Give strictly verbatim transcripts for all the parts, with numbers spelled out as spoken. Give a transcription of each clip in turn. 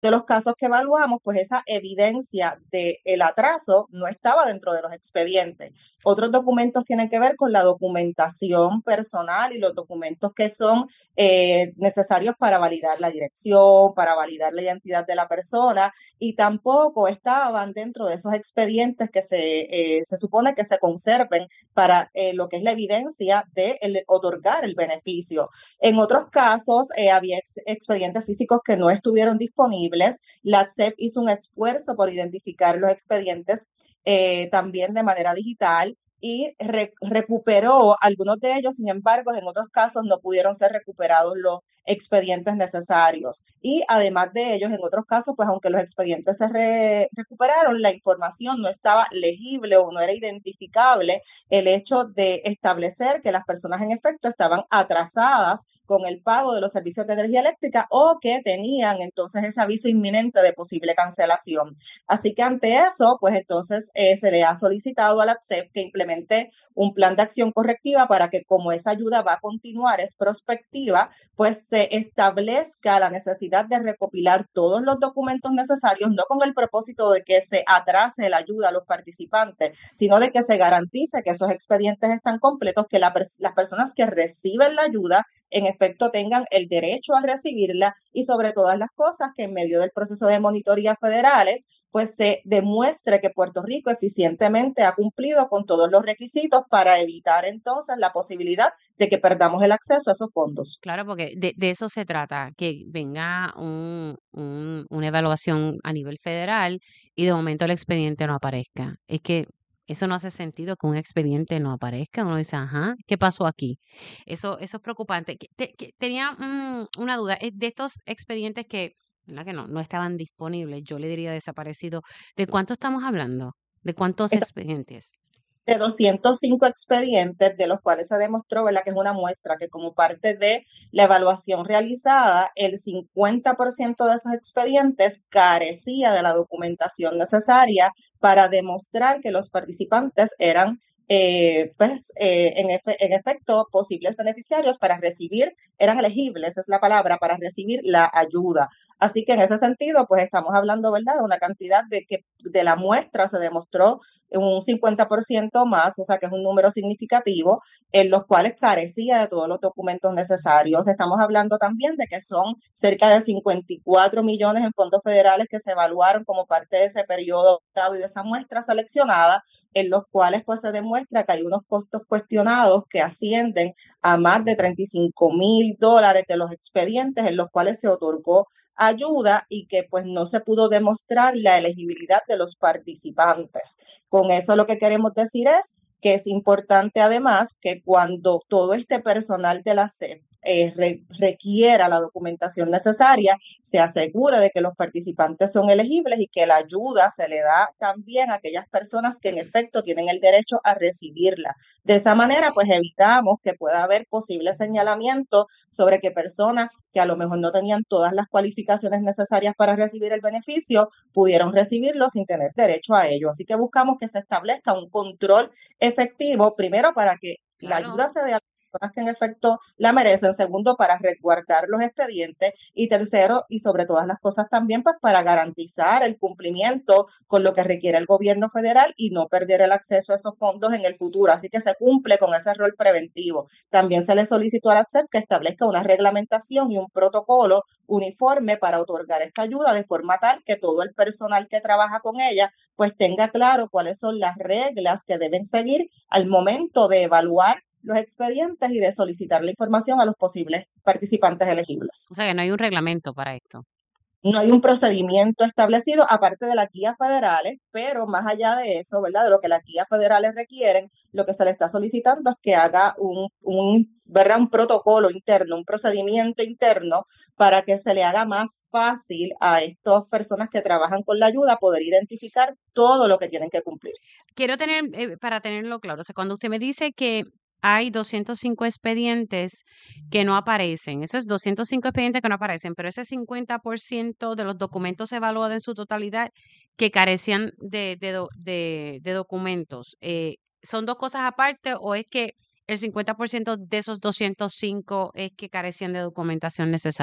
de los casos que evaluamos, pues esa evidencia del atraso no estaba dentro de los expedientes. Otros documentos tienen que ver con la documentación personal y los documentos que son eh, necesarios para validar la dirección, para validar la identidad de la persona, y tampoco estaban dentro de esos expedientes que se, eh, se supone que se conserven para eh, lo que es la evidencia de el, otorgar el beneficio. En otros casos eh, había ex expedientes físicos que no estuvieron disponibles. La S E P hizo un esfuerzo por identificar los expedientes eh, también de manera digital y re recuperó algunos de ellos. Sin embargo, en otros casos no pudieron ser recuperados los expedientes necesarios. Y además de ellos, en otros casos, pues aunque los expedientes se re recuperaron, la información no estaba legible o no era identificable, el hecho de establecer que las personas en efecto estaban atrasadas con el pago de los servicios de energía eléctrica o que tenían entonces ese aviso inminente de posible cancelación. Así que ante eso, pues entonces eh, se le ha solicitado a la S E P que implemente un plan de acción correctiva para que, como esa ayuda va a continuar, es prospectiva, pues se establezca la necesidad de recopilar todos los documentos necesarios, no con el propósito de que se atrase la ayuda a los participantes, sino de que se garantice que esos expedientes están completos, que la, las personas que reciben la ayuda en efecto tengan el derecho a recibirla, y sobre todas las cosas que en medio del proceso de monitoría federales pues se demuestre que Puerto Rico eficientemente ha cumplido con todos los requisitos para evitar entonces la posibilidad de que perdamos el acceso a esos fondos. Claro, porque de, de eso se trata, que venga un, un- una evaluación a nivel federal y de momento el expediente no aparezca. Es que eso no hace sentido que un expediente no aparezca. Uno dice, ajá, ¿qué pasó aquí? Eso, eso es preocupante. Que- te- que- tenía mm, una duda. eh, De estos expedientes que, ¿verdad? Que no, no estaban disponibles, yo le diría desaparecido, ¿de cuánto estamos hablando? ¿De cuántos Esta expedientes? de doscientos cinco expedientes, de los cuales se demostró, ¿verdad?, que es una muestra que, como parte de la evaluación realizada, el cincuenta por ciento de esos expedientes carecía de la documentación necesaria para demostrar que los participantes eran eh, pues, eh, en, efe, en efecto posibles beneficiarios para recibir, eran elegibles, es la palabra, para recibir la ayuda. Así que en ese sentido, pues estamos hablando, ¿verdad?, de una cantidad de que de la muestra se demostró un cincuenta por ciento más, o sea que es un número significativo, en los cuales carecía de todos los documentos necesarios. Estamos hablando también de que son cerca de cincuenta y cuatro millones en fondos federales que se evaluaron como parte de ese periodo y de esa muestra seleccionada, en los cuales pues se demuestra que hay unos costos cuestionados que ascienden a más de treinta y cinco mil dólares de los expedientes en los cuales se otorgó ayuda, y que pues no se pudo demostrar la elegibilidad de los participantes. Con eso lo que queremos decir es que es importante además que cuando todo este personal de la S E P eh, re, requiera la documentación necesaria, se asegure de que los participantes son elegibles y que la ayuda se le da también a aquellas personas que en efecto tienen el derecho a recibirla. De esa manera, pues evitamos que pueda haber posible señalamiento sobre que personas que a lo mejor no tenían todas las cualificaciones necesarias para recibir el beneficio pudieron recibirlo sin tener derecho a ello. Así que buscamos que se establezca un control efectivo, primero para que la Claro. ayuda se dé a las personas que en efecto la merecen, segundo para resguardar los expedientes, y tercero y sobre todas las cosas también pues para garantizar el cumplimiento con lo que requiere el gobierno federal y no perder el acceso a esos fondos en el futuro. Así que se cumple con ese rol preventivo. También se le solicitó a la S E P que establezca una reglamentación y un protocolo uniforme para otorgar esta ayuda, de forma tal que todo el personal que trabaja con ella pues tenga claro cuáles son las reglas que deben seguir al momento de evaluar los expedientes y de solicitar la información a los posibles participantes elegibles. O sea que no hay un reglamento para esto. No hay un procedimiento establecido aparte de las guías federales, pero más allá de eso, ¿verdad?, de lo que las guías federales requieren, lo que se le está solicitando es que haga un, un, ¿verdad?, un protocolo interno, un procedimiento interno, para que se le haga más fácil a estas personas que trabajan con la ayuda poder identificar todo lo que tienen que cumplir. Quiero tener, eh, para tenerlo claro, o sea, cuando usted me dice que hay doscientos cinco expedientes que no aparecen, eso es doscientos cinco expedientes que no aparecen, pero ese cincuenta por ciento de los documentos evaluados en su totalidad que carecían de, de, do- de- de documentos, eh, ¿son dos cosas aparte o es que el cincuenta por ciento de esos doscientos cinco es que carecían de documentación necesaria?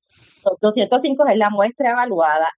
doscientos cinco es la muestra evaluada